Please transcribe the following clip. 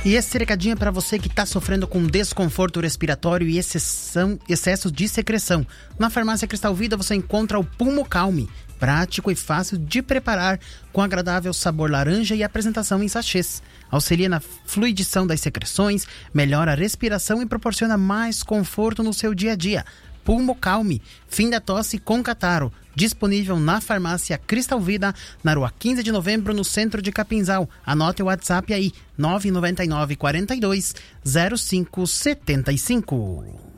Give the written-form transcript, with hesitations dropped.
E esse recadinho é para você que está sofrendo com desconforto respiratório e excesso de secreção. Na Farmácia Cristal Vida você encontra o Pulmocalme, prático e fácil de preparar, com agradável sabor laranja e apresentação em sachês. Auxilia na fluidição das secreções, melhora a respiração e proporciona mais conforto no seu dia a dia. Pulmocalme, fim da tosse com catarro. Disponível na Farmácia Cristal Vida, na Rua 15 de Novembro, no centro de Capinzal. Anote o WhatsApp aí, 999 42 0575.